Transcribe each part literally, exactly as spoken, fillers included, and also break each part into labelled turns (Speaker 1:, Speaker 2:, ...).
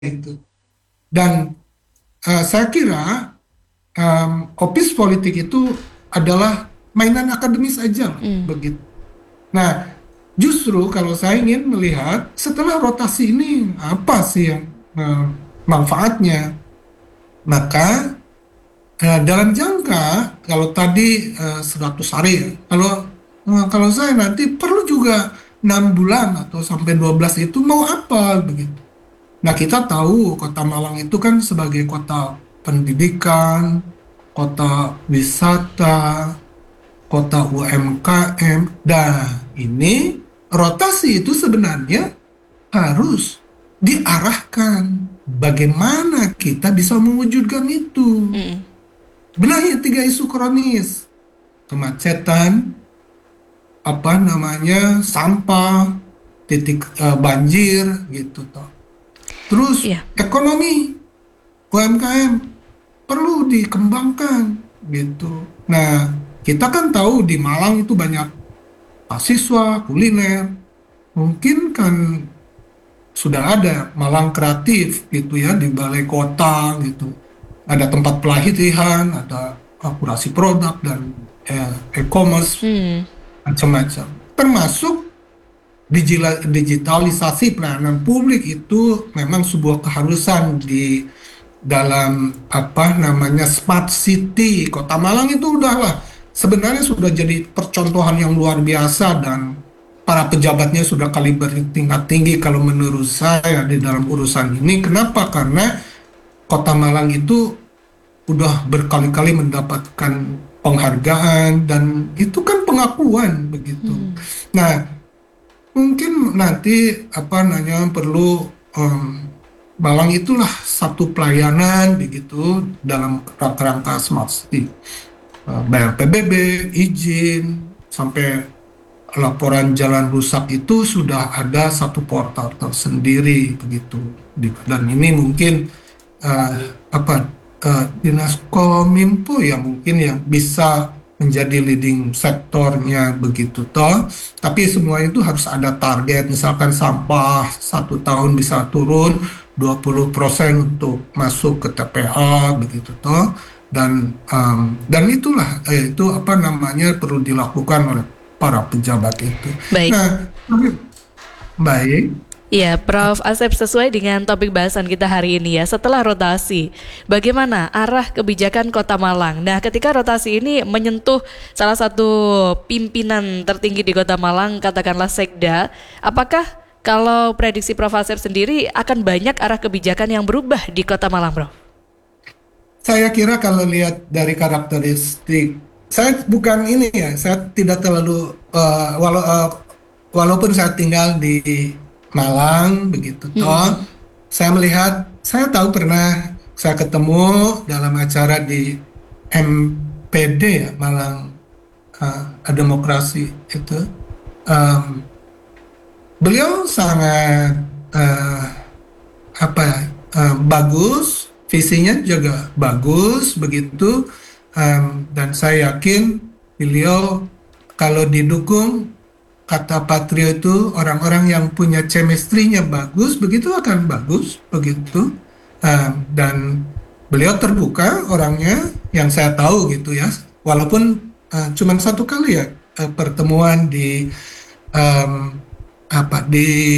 Speaker 1: itu. Dan uh, saya kira um, office politik itu adalah mainan akademis aja lah,
Speaker 2: Hmm.
Speaker 1: begitu. Nah, justru kalau saya ingin melihat setelah rotasi ini apa sih yang uh, manfaatnya, maka uh, dalam jangka kalau tadi uh, seratus hari ya, kalau uh, kalau saya nanti perlu juga enam bulan atau sampai dua belas itu mau apa begitu. Nah, kita tahu Kota Malang itu kan sebagai kota pendidikan, kota wisata, kota U M K M. Nah, ini rotasi itu sebenarnya harus diarahkan. Bagaimana kita bisa mewujudkan itu?
Speaker 2: Hmm.
Speaker 1: Benahi tiga isu kronis, kemacetan, apa namanya, sampah, titik eh, banjir, gitu toh. Terus
Speaker 2: Iya.
Speaker 1: ekonomi, U M K M perlu dikembangkan gitu. Nah, kita kan tahu di Malang itu banyak mahasiswa, kuliner. Mungkin kan sudah ada Malang Kreatif gitu ya di balai kota gitu. Ada tempat pelatihan, ada akurasi produk dan eh, e-commerce
Speaker 2: Hmm.
Speaker 1: macam-macam. Termasuk digila- digitalisasi pelayanan publik itu memang sebuah keharusan di dalam apa namanya smart city. Kota Malang itu udahlah sebenarnya sudah jadi percontohan yang luar biasa dan para pejabatnya sudah kaliber tingkat tinggi kalau menurut saya di dalam urusan ini. Kenapa? Karena Kota Malang itu udah berkali-kali mendapatkan penghargaan dan itu kan pengakuan begitu.
Speaker 2: Hmm.
Speaker 1: Nah, mungkin nanti apa namanya perlu em, Malang itulah satu pelayanan begitu dalam kerangka smart city. Eh, bayar P B B, izin, sampai laporan jalan rusak itu sudah ada satu portal tersendiri begitu. Di- Dan ini mungkin eh, apa eh, Dinas Kominfo yang mungkin yang bisa menjadi leading sektornya begitu toh. Tapi semua itu harus ada target. Misalkan sampah satu tahun bisa turun dua puluh persen untuk masuk ke T P A begitu toh. Dan em, dan itulah eh, itu apa namanya perlu dilakukan oleh para pejabat itu.
Speaker 2: Baik.
Speaker 1: Nah, baik.
Speaker 2: Iya, Prof Asep, sesuai dengan topik bahasan kita hari ini ya, setelah rotasi, bagaimana arah kebijakan Kota Malang? Nah, ketika rotasi ini menyentuh salah satu pimpinan tertinggi di Kota Malang, katakanlah Sekda, apakah kalau prediksi Prof Asep sendiri akan banyak arah kebijakan yang berubah di Kota Malang, Prof?
Speaker 1: Saya kira kalau lihat dari karakteristik, saya bukan ini ya, saya tidak terlalu uh, walau uh, walaupun saya tinggal di Malang begitu
Speaker 2: Hmm.
Speaker 1: toh, saya melihat, saya tahu pernah saya ketemu dalam acara di M P D ya, Malang uh, Demokrasi itu. Um, Beliau sangat uh, apa ya, eh, bagus, visinya juga bagus begitu. Em, dan saya yakin beliau kalau didukung, kata Patrio itu orang-orang yang punya chemistry-nya bagus begitu akan bagus begitu. Em, dan beliau terbuka orangnya yang saya tahu gitu ya, walaupun eh, cuma satu kali ya eh, pertemuan di em, apa di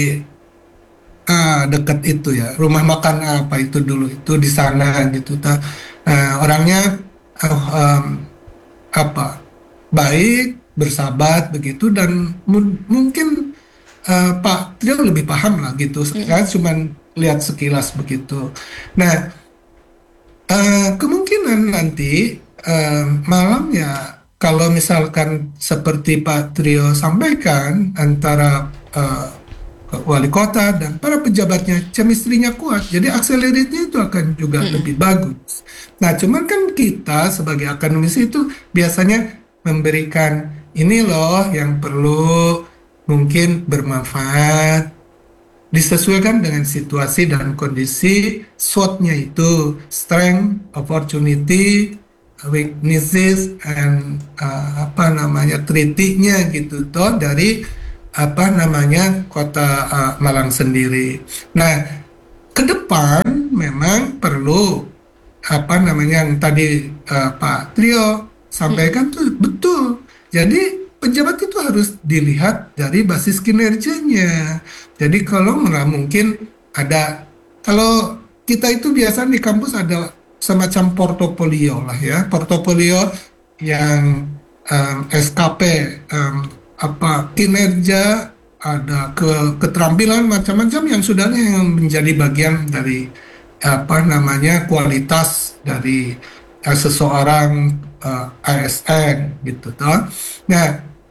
Speaker 1: Ah, dekat itu ya, rumah makan apa itu dulu itu di sana gitu. Ta- eh, orangnya eh, em, apa baik, bersahabat begitu dan mu- mungkin eh, Pak Trio lebih paham lah gitu.
Speaker 2: Mm-mm.
Speaker 1: Saya cuman lihat sekilas begitu. Nah, eh, kemungkinan nanti eh, malam ya kalau misalkan seperti Pak Trio sampaikan antara eh, wali kota dan para pejabatnya chemistry-nya kuat, jadi accelerate-nya itu akan juga
Speaker 2: Mm-mm.
Speaker 1: lebih bagus. Nah, cuman kan kita sebagai akademisi itu biasanya memberikan ini loh yang perlu mungkin bermanfaat, disesuaikan dengan situasi dan kondisi SWOT-nya itu strength, opportunity, weaknesses, and uh, apa namanya treaty-nya gitu toh dari apa namanya kota uh, Malang sendiri. Nah, ke depan memang perlu apa namanya yang tadi eh, Pak Trio
Speaker 2: Mm-mm.
Speaker 1: sampaikan tuh betul. Jadi pejabat itu harus dilihat dari basis kinerjanya. Jadi kalau nggak mungkin ada, kalau kita itu biasa di kampus ada semacam portofolio lah ya, portofolio yang em, S K P, em, apa kinerja, ada ke keterampilan macam-macam yang sudah yang menjadi bagian dari apa namanya kualitas dari eh, seseorang eh, A S N gitu toh. Nah,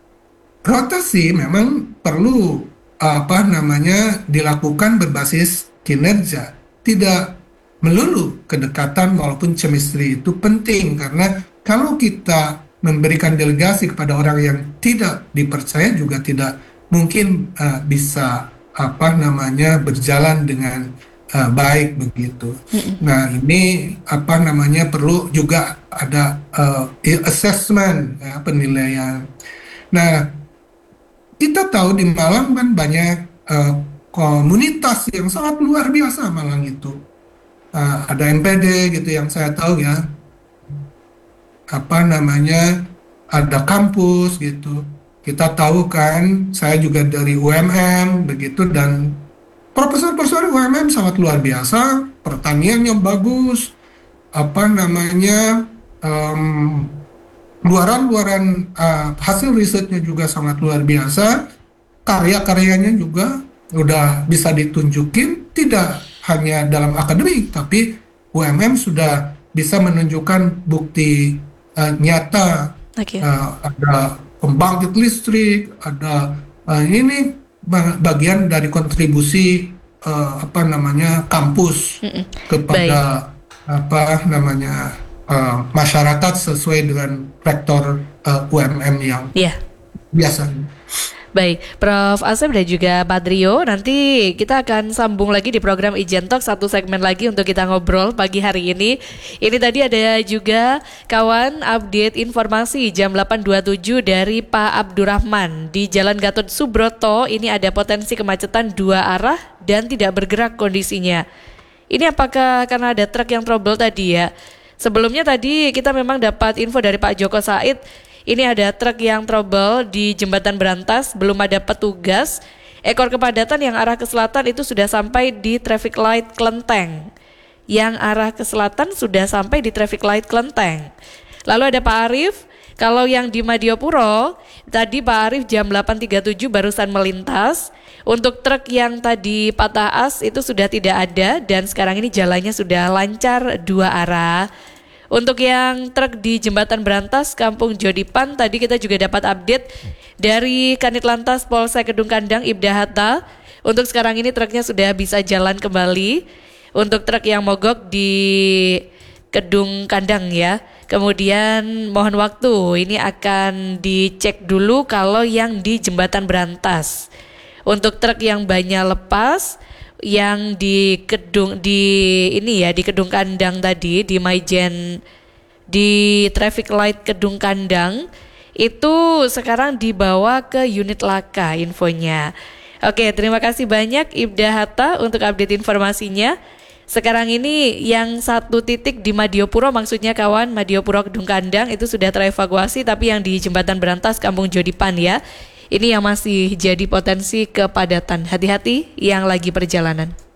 Speaker 1: rotasi memang perlu apa namanya dilakukan berbasis kinerja, tidak melulu kedekatan walaupun chemistry itu penting karena kalau kita memberikan delegasi kepada orang yang tidak dipercaya juga tidak mungkin eh, bisa apa namanya berjalan dengan eh, baik begitu.
Speaker 2: Mm-mm.
Speaker 1: Nah, ini apa namanya perlu juga ada eh, assessment ya, penilaian. Nah, kita tahu di Malang kan banyak eh, komunitas yang sangat luar biasa Malang itu. Eh, ada M P D gitu yang saya tahu ya, apa namanya, ada kampus gitu. Kita tahu kan, saya juga dari U M M begitu dan profesor-profesor U M M sangat luar biasa, pertaniannya bagus, apa namanya, em, luaran-luaran eh, hasil risetnya juga sangat luar biasa, karya-karyanya juga udah bisa ditunjukin tidak hanya dalam akademik tapi U M M sudah bisa menunjukkan bukti eh, nyata.
Speaker 2: Oke.
Speaker 1: Eh, ada pembangkit listrik, ada eh, ini ba- bagian dari kontribusi eh, apa namanya kampus
Speaker 2: Mm-mm. Baik.
Speaker 1: kepada apa namanya eh, masyarakat sesuai dengan rektor eh, U M M yang
Speaker 2: Ya.
Speaker 1: biasa.
Speaker 2: Baik, Prof Asep dan juga Pak Trio, nanti kita akan sambung lagi di program Ijen Talk satu segmen lagi untuk kita ngobrol pagi hari ini. Ini tadi ada juga kawan update informasi jam delapan dua puluh tujuh dari Pak Abdurrahman di Jalan Gatot Subroto. Ini ada potensi kemacetan dua arah dan tidak bergerak kondisinya. Ini apakah karena ada truk yang trouble tadi ya? Sebelumnya tadi kita memang dapat info dari Pak Joko Said. Ini ada truk yang trouble di Jembatan Berantas, belum ada petugas. Ekor kepadatan yang arah ke selatan itu sudah sampai di traffic light Klenteng. Yang arah ke selatan sudah sampai di traffic light Klenteng. Lalu ada Pak Arif, kalau yang di Madiopuro, tadi Pak Arif jam delapan tiga puluh tujuh barusan melintas. Untuk truk yang tadi patah as itu sudah tidak ada dan sekarang ini jalannya sudah lancar dua arah. Untuk yang truk di Jembatan Berantas, Kampung Jodipan, tadi kita juga dapat update dari Kanit Lantas Polsek Kedung Kandang Ibda Hatta. Untuk sekarang ini truknya sudah bisa jalan kembali. Untuk truk yang mogok di Kedung Kandang ya. Kemudian mohon waktu, ini akan dicek dulu kalau yang di Jembatan Berantas. Untuk truk yang bannya lepas, yang di kedung di ini ya di Kedung Kandang tadi di Maijen di traffic light Kedung Kandang itu sekarang dibawa ke unit laka infonya. Oke, terima kasih banyak Ibda Hatta untuk update informasinya. Sekarang ini yang satu titik di Madiopuro, maksudnya kawan Madiopuro Kedung Kandang itu sudah terevakuasi, tapi yang di Jembatan Berantas Kampung Jodipan ya, ini yang masih jadi potensi kepadatan. Hati-hati yang lagi perjalanan.